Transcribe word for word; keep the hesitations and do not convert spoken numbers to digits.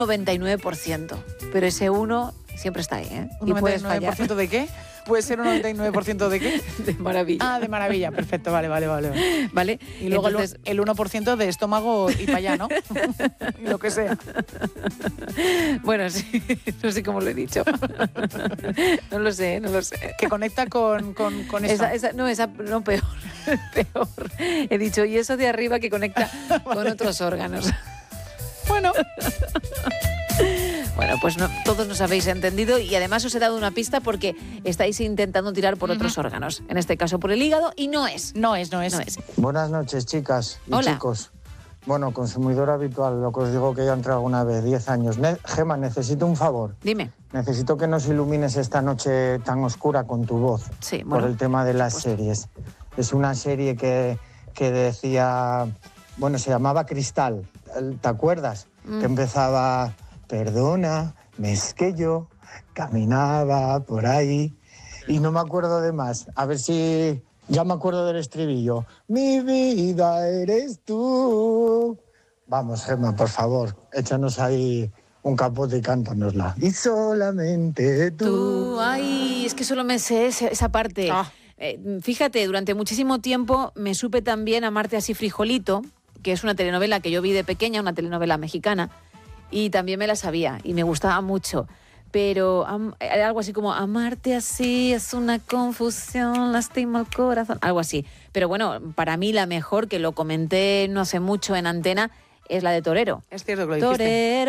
noventa y nueve por ciento, pero ese uno siempre está ahí, ¿eh? ¿Un noventa y nueve por ciento de qué? ¿Puede ser un noventa y nueve por ciento de qué? De maravilla. Ah, de maravilla, perfecto, vale, vale, vale. ¿Vale? Y luego entonces, el, el uno por ciento de estómago y para allá, ¿no? Y lo que sea. Bueno, sí, no sé cómo lo he dicho. No lo sé, no lo sé. Que conecta con, con, con eso. Esa, esa, no, esa, no, peor, peor. He dicho, y eso de arriba que conecta con otros órganos. Bueno. Bueno, pues no, todos nos habéis entendido y además os he dado una pista porque estáis intentando tirar por uh-huh. otros órganos, en este caso por el hígado, y no es. No es, no es. No es. Buenas noches, chicas y Hola. chicos. Bueno, consumidor habitual, lo que os digo que ya entré alguna vez, diez años. Ne- Gema, necesito un favor. Dime. Necesito que nos ilumines esta noche tan oscura con tu voz. Sí, bueno, por el tema de las series. Es una serie que, que decía... Bueno, se llamaba Cristal. ¿Te acuerdas? Mm. Que empezaba... Perdona, me es que yo caminaba por ahí y no me acuerdo de más. A ver si ya me acuerdo del estribillo. Mi vida eres tú. Vamos, Gemma, por favor, échanos ahí un capote y cántanosla. Y solamente tú. Tú, ay, es que solo me sé esa, esa parte. Ah. Eh, fíjate, durante muchísimo tiempo me supe también Amarte así frijolito, que es una telenovela que yo vi de pequeña, una telenovela mexicana. Y también me la sabía y me gustaba mucho. Pero um, era algo así como amarte así es una confusión, lastima el corazón, algo así. Pero bueno, para mí la mejor, que lo comenté no hace mucho en Antena, es la de Torero. Es cierto que lo dijiste. Torero.